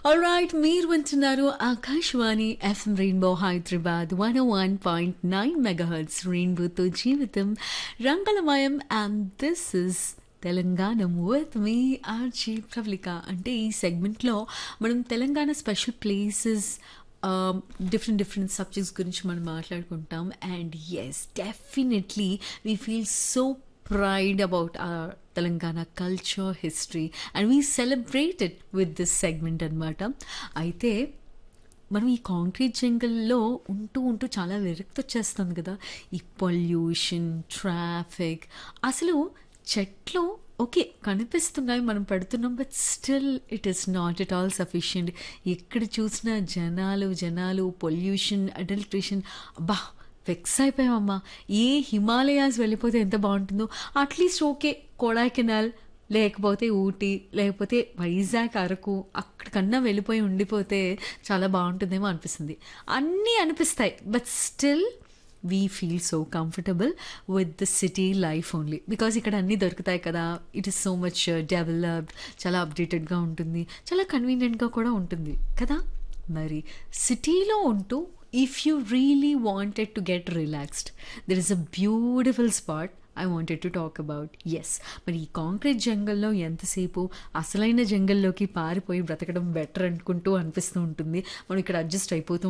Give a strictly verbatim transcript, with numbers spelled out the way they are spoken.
Alright, మీరు వింటున్నారు Akashvani FM rainbow Hyderabad one one point nine megahertz రెయిన్బోతో జీవితం రంగులమయం. And this is Telangana with me RG Pravalika. అంటే ఈ సెగ్మెంట్లో మనం Telangana special places, different different subjects గురించి మనం మాట్లాడుకుంటాం. And yes, definitely we feel so pride about our Telangana culture, history, and we celebrate it with this segment అనమాట. అయితే మనం ఈ కాంక్రీట్ జంగల్లో ఉంటూ ఉంటూ చాలా విరక్తి వచ్చేస్తుంది కదా. ఈ పొల్యూషన్, ట్రాఫిక్, అసలు చెట్లు ఓకే కనిపిస్తున్నాయి, మనం పెడుతున్నాం, but still it is not at all sufficient. ఎక్కడ చూసినా జనాలు జనాలు పొల్యూషన్, అడల్ట్రేషన్. అబ్బా, వెక్స్ అయిపోయామమ్మా. ఏ హిమాలయాస్ వెళ్ళిపోతే ఎంత బాగుంటుందో. అట్లీస్ట్ ఓకే, కొడైకెనాల్ లేకపోతే ఊటీ లేకపోతే వైజాగ్, అరకు అక్కడికన్నా వెళ్ళిపోయి ఉండిపోతే చాలా బాగుంటుందేమో అనిపిస్తుంది. అన్నీ అనిపిస్తాయి, but still we feel so comfortable with the city life only because ఇక్కడ అన్నీ దొరుకుతాయి కదా. It is so much developed, చాలా అప్డేటెడ్గా ఉంటుంది, చాలా కన్వీనియంట్గా కూడా ఉంటుంది కదా. మరి సిటీలో ఉంటూ if you really wanted to get relaxed, there is a beautiful spot I wanted to talk about. Yes, మరి ఈ కాంక్రీట్ జంగల్లో ఎంతసేపు అసలైన జంగల్లోకి పారిపోయి బ్రతకడం బెటర్ అనుకుంటూ అనిపిస్తూ ఉంటుంది. మనం ఇక్కడ అడ్జస్ట్ అయిపోతూ